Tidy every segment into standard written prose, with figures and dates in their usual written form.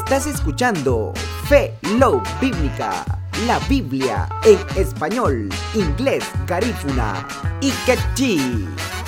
Estás escuchando Fe Love Bíblica, la Biblia en español, inglés, garífuna y quechí.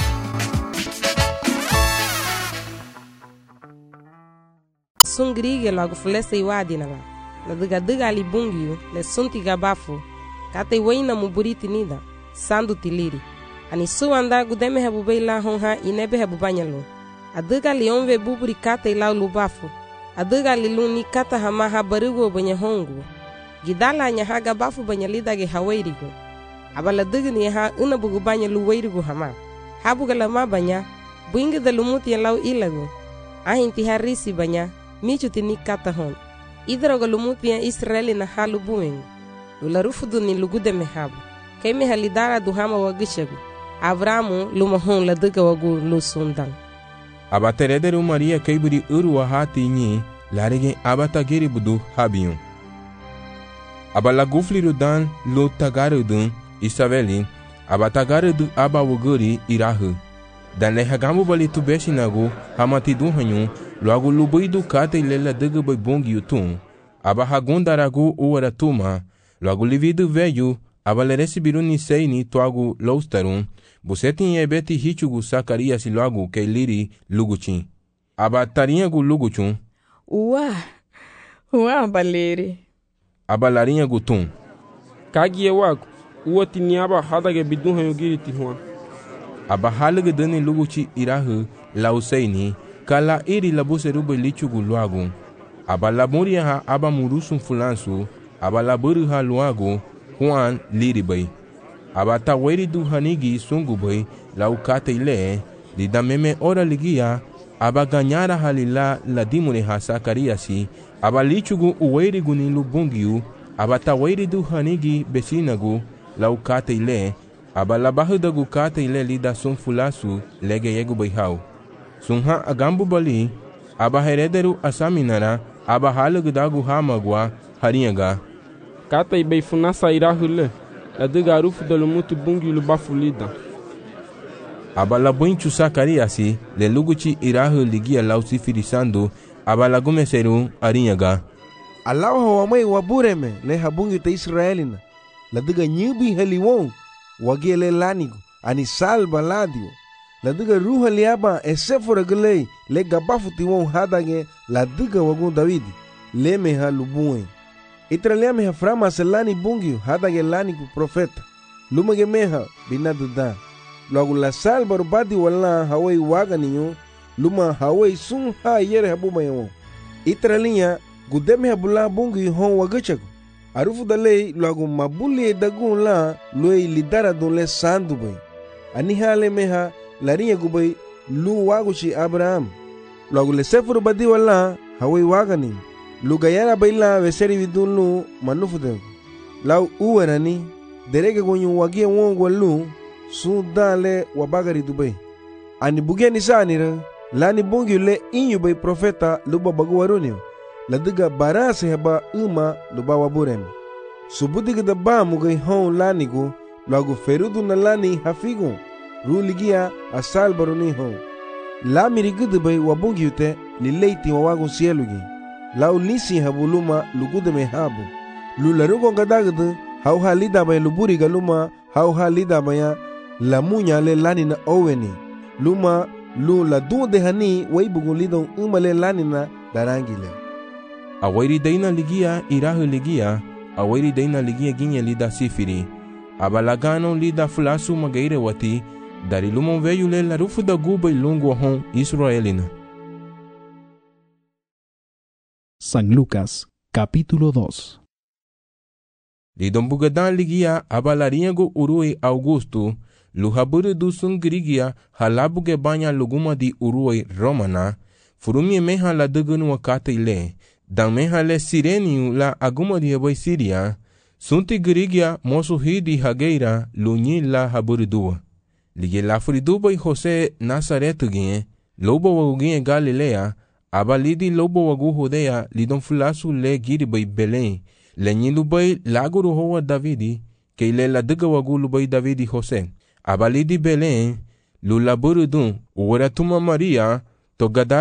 Sungrige logo fulesa iwadi na diga ali bungiu le sunti gabafu kate waina muburiti nida sandu tiliri ani su anda gudeme hebu beila honha inebe hebu banyalo adiga li onve buburi kate ila lubafu adiga li luni kata hama habarigo banya hongu gidala nya haga bafu banya lidage hawairigo abala diga ni ha una bugu banya luwairigo hama habuga lama banya buinga da lumuti lau ilago ahinti harisi banya michuti ni kata hon idroga lumupia Israeli na halu bueng ularufudu ni lugude mehabu keme halidara duhama wagishagu Avramu lumahon la diga wagu lusundan abaterederu Maria kaiburi uru wahati nyi larige abatagiri budu habiyon abalagufliru dan lo tagarudun Isabeli abatagarudu abawuguri irahu dan lehagambu bali tubeshinagu hamati duhanyu logo lubuidu kate lela diga bai bongi utun aba hagundaragu uaratuma logo lividu veyu aba leresibiru ni seini toagu loustarun busetin ebeti hichugu Sakarias logo ke liri luguchin aba tarinhagu luguchun Uwa baleri aba larinhagu tun kagie wagu uatini aba hadage bidunhanyu giriti huan aba halige dani luguchi irahu lauseini kala iri labuseru belichugu luagu aba laburia ha aba murusun fulansu aba laburu ha luagu Juan liribai aba taweri du hanigi sungubai laukate ile didameme ora ligia aba ganyara halila ladimune ha Sakariasi aba lichugu uweri guni lubungiu aba taweri du hanigi besinagu laukate ile aba labahudagu kate ile lida sunfulasu lege yegu baihau sunha agambu bali aba herederu asaminara aba halugdagu hamagwa haringa kata ibei funasa irahule la diga rufu dalumutu bungi lubafulida aba labuinchu Sakariasi le luguchi irahu ligia lausifirisando aba lagumeseru aringa alawa wamai wabureme le habungi te Israelina la diga nyubi heliwon wagele lanigo ani salba ladio la diga ruha liaba esefora gelei le gabafu tiwon hadage la diga wagun Davidi le meha lubuen itra meha frama selani bungio hadage lani ku profeta lumage meha binaduda logo la salba rubadi wala hawai waganiyo luma hawai sun ha yere habuma yo itra linha gudeme habula bungio hon wagachago arufu dalei logo mabuli dagun la loi lidara don le sandu bai ani hale meha larinha gubai lu waguchi Abraham logo le sefuru badi wala hawai wagani lu gayara baila veseri vidun lu manufude lau uwerani derege gonyu wagie wongo lu su dale wabagari dubai ani bugeni sanira lani bungi le inyu bai profeta luba baguwarunio la diga barase heba uma luba waburem subudiga da ba mugai hon lanigo logo ferudu na lani hafigo ruligia asal baruni hon la mirigudu bai wabungi ute lileiti wawagun sielugi lau lisi habuluma lugude me habu lularugo gadagdu hau halida bai luburi galuma hau halida baya la munya le lani na oweni luma lu la dunde hani waibugun lidon umale lani na darangile awairi daina ligia irahu ligia awairi daina ligia ginye lida sifiri abalagano lida fulasu magaire wati dari lumon veyu le la rufu da guba ilungu hon Israelina. San Lucas, capítulo 2. Lidon bugadan ligia abalariago urui Augusto luhaburu du sungrigia halabuge banya luguma di urui Romana furumie meha la dugunu wakate ile dan meha le sireniu la aguma di heboy Siria sunti grigia mosu hidi hageira lunyi la haburidua lige la furiduba Jose Nazaretugie lobo wagugie Galilea abalidi lobo wagu Judea lidon fulasu le giribay Belén le nyilubai laguru hoa Davidi ke ile la diga wagu lubai Davidi Jose abalidi Belén lulaburudun uwaratuma Maria to gada